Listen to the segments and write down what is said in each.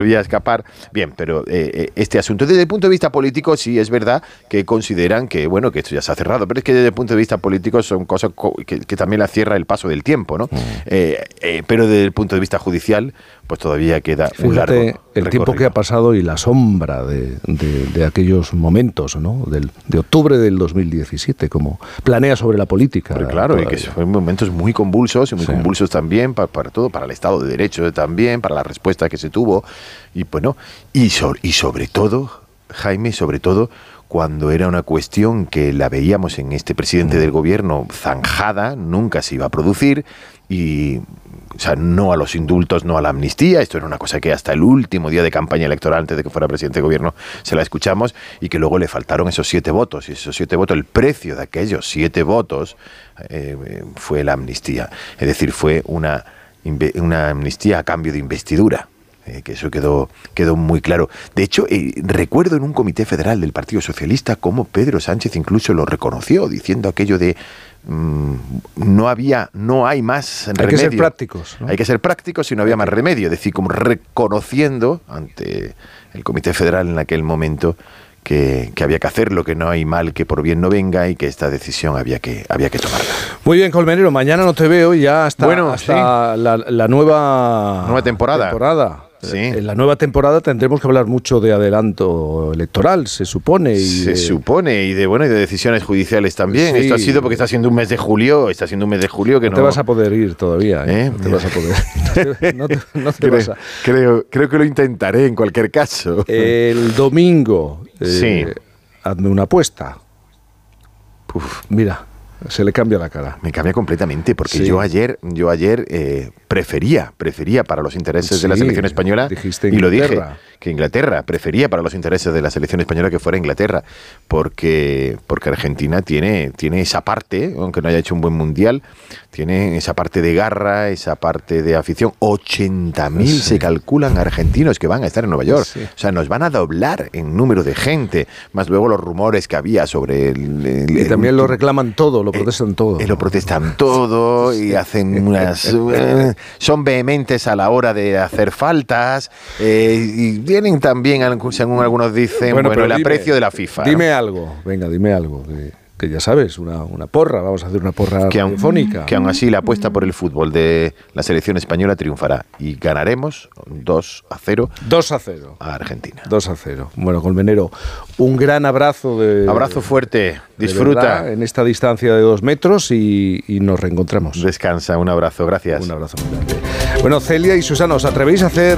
a escapar. Bien, pero este asunto desde el punto de vista político sí es verdad que consideran que, bueno, que esto ya se ha cerrado, pero es que desde el punto de vista político son cosas que también la cierra el paso del tiempo, ¿no? Pero desde el punto de vista judicial, pues todavía queda un largo recorrido. El tiempo que ha pasado y la sombra de aquellos momentos, ¿no? De octubre del 2017, como planea sobre la política. Pero claro, todavía. Y que fueron momentos muy convulsos, y muy convulsos también para todo, para el Estado de Derecho también, para la respuesta que se tuvo. Y bueno, y sobre todo, Jaime, sobre todo cuando era una cuestión que la veíamos en este presidente del gobierno zanjada, nunca se iba a producir, y o sea, no a los indultos, no a la amnistía. Esto era una cosa que hasta el último día de campaña electoral, antes de que fuera presidente de gobierno, se la escuchamos, y que luego le faltaron esos 7 votos, y esos 7 votos, el precio de aquellos 7 votos fue la amnistía. Es decir, fue una amnistía a cambio de investidura. Que eso quedó muy claro. De hecho, recuerdo en un comité federal del Partido Socialista cómo Pedro Sánchez incluso lo reconoció, diciendo aquello de no hay más remedio. Hay que ser prácticos, ¿no? Hay que ser prácticos y no había más remedio. Es decir, como reconociendo ante el comité federal en aquel momento que había que hacerlo, que no hay mal que por bien no venga, y que esta decisión había que tomarla. Muy bien, Colmenero, mañana no te veo y ya hasta la nueva temporada. Sí. En la nueva temporada tendremos que hablar mucho de adelanto electoral, se supone. Y de decisiones judiciales también. Sí. Esto ha sido porque está siendo un mes de julio, que no... te vas a poder ir todavía, ¿eh? No te vas a poder. no te vas a... Creo que lo intentaré en cualquier caso. El domingo, hazme una apuesta. Mira, se le cambia la cara. Me cambia completamente, porque yo ayer prefería para los intereses de la selección española, y lo dije, que Inglaterra, prefería para los intereses de la selección española que fuera Inglaterra, porque Argentina tiene esa parte, aunque no haya hecho un buen mundial, tiene esa parte de garra, esa parte de afición. 80.000 se calculan argentinos que van a estar en Nueva York. O sea, nos van a doblar en número de gente, más luego los rumores que había sobre y también lo reclaman todo, lo protestan todo. Lo protestan todo y hacen unas... son vehementes a la hora de hacer faltas, y tienen también, según algunos dicen, el aprecio de la FIFA. Dime algo, que ya sabes, una porra, vamos a hacer una porra telefónica. Que aún así la apuesta por el fútbol de la selección española triunfará y ganaremos 2-0. 2-0 a Argentina. 2-0. Bueno, Colmenero, un gran abrazo. Abrazo fuerte, disfruta. Verdad, en esta distancia de 2 metros y nos reencontramos. Descansa, un abrazo, gracias. Un abrazo muy grande. Bueno, Celia y Susana, ¿os atrevéis a hacer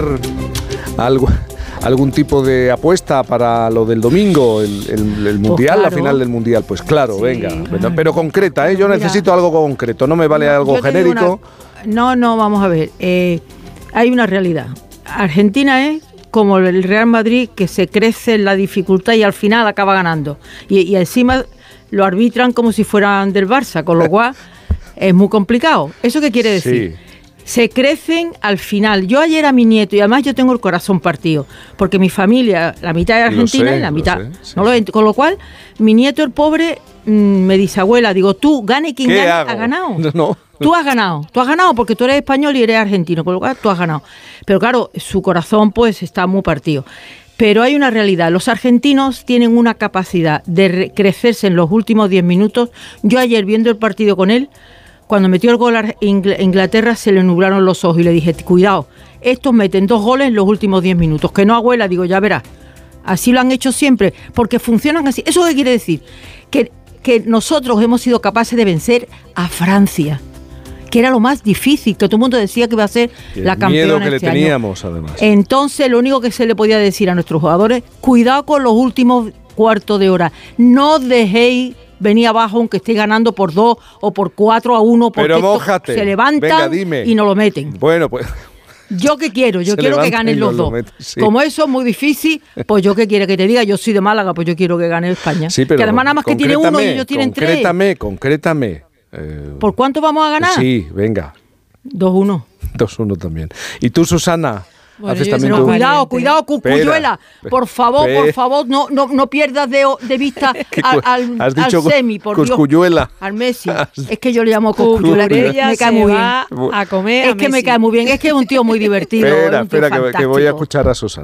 algún tipo de apuesta para lo del domingo, el Mundial, pues claro, la final del Mundial? Pues claro, sí, venga, pero concreta, ¿eh? Yo necesito algo concreto, no me vale algo genérico. No, vamos a ver, hay una realidad. Argentina es como el Real Madrid, que se crece en la dificultad y al final acaba ganando. Y encima lo arbitran como si fueran del Barça, con lo cual es muy complicado. ¿Eso qué quiere decir? Sí. Se crecen al final. Yo ayer a mi nieto, y además yo tengo el corazón partido, porque mi familia, la mitad es argentina y la mitad no lo ven. Con lo cual, mi nieto, el pobre, me dice, abuela, digo, tú, gane quien gane, ha ganado. No. Tú has ganado porque tú eres español y eres argentino, con lo cual tú has ganado. Pero claro, su corazón pues está muy partido. Pero hay una realidad, los argentinos tienen una capacidad de crecerse en los últimos 10 minutos. Yo ayer viendo el partido con él, cuando metió el gol a Inglaterra, se le nublaron los ojos y le dije, cuidado, estos meten 2 goles en los últimos 10 minutos. Que no, abuela, digo, ya verás. Así lo han hecho siempre, porque funcionan así. ¿Eso qué quiere decir? Que nosotros hemos sido capaces de vencer a Francia, que era lo más difícil, que todo el mundo decía que iba a ser la campeona. El miedo que le teníamos, además. Entonces, lo único que se le podía decir a nuestros jugadores, cuidado con los últimos cuartos de hora. No dejéis venir abajo aunque esté ganando por 2 o por 4-1, porque se levantan. Venga, y no lo meten. Bueno, pues... ¿Yo qué quiero? Yo quiero que ganen los dos. Sí. Como eso es muy difícil, pues yo qué quiere que te diga, yo soy de Málaga, pues yo quiero que gane España. Sí, pero que además nada más que tiene 1 y ellos tienen 3. Concrétame. ¿Por cuánto vamos a ganar? Sí, venga. 2-1. 2-1 también. ¿Y tú, Susana? Bueno, pero cuidado, Cosculluela. Por favor, no pierdas de vista al Semi, por Cosculluela. Dios. Al Messi. Es que yo le llamo Cosculluela, me cae muy bien. A comer es que me cae muy bien, es que es un tío muy divertido. Espera, que voy a escuchar a Susana.